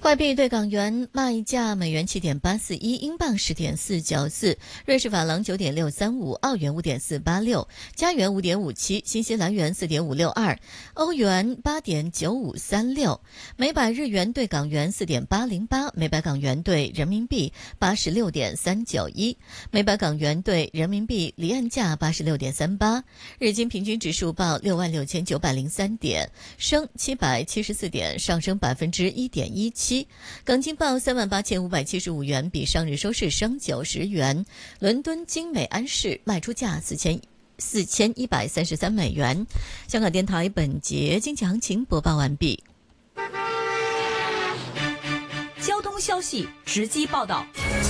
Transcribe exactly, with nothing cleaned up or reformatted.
外币对港元卖价：美元七点八四一，英镑十点四九四，瑞士法郎九点六三五，澳元五点四八六，加元五点五七，新西兰元四点五六二，欧元八点九五三六，每百日元对港元四点八零八，每百港元对人民币八十六点三九一，每百港元对人民币离岸价八十六点三八。日经平均指数报六万六千九百零三点，升七百七十四点，上升百分之一点一七。港金报三万八千五百七十五元，比上日收市升九十元。伦敦精美安士卖出价四千四千一百三十三美元。香港电台本节经济行情播报完毕。 交通消息直击报道。